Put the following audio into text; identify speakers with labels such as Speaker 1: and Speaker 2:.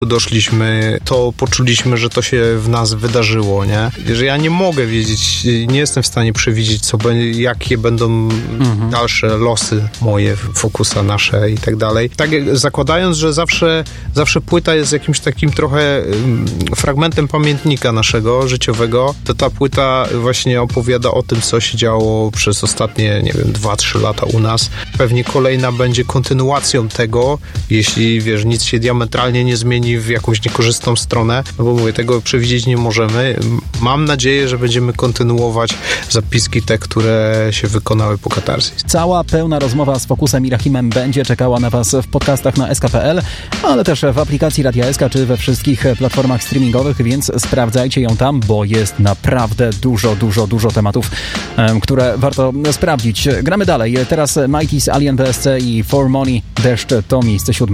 Speaker 1: doszliśmy, to poczuliśmy, że to się w nas wydarzyło, nie? Że ja nie mogę wiedzieć, nie jestem w stanie przewidzieć, jakie będą dalsze losy moje, Focusa nasze i tak dalej. Tak jak zakładając, że zawsze płyta jest jakimś takim trochę fragmentem pamiętnika naszego życiowego, to ta płyta właśnie opowiada o tym, co się działo przez ostatnie, 2-3 lata u nas. Pewnie kolejna będzie kontynuacją tego, jeśli, nic się diametralnie nie zmieni w jakąś niekorzystną stronę, no bo mówię, tego przewidzieć nie możemy. Mam nadzieję, że będziemy kontynuować zapiski te, które się wykonały po Katarzys.
Speaker 2: Cała pełna rozmowa z Focusem i Rahimem będzie czekała na Was w podcastach na sk.pl, ale też w aplikacji Radia SK czy we wszystkich platformach streamingowych, więc sprawdzajcie ją tam, bo jest naprawdę dużo tematów, które warto sprawdzić. Gramy dalej. Teraz Mighty's Alien BSC i For Money, Deszcz to miejsce 7.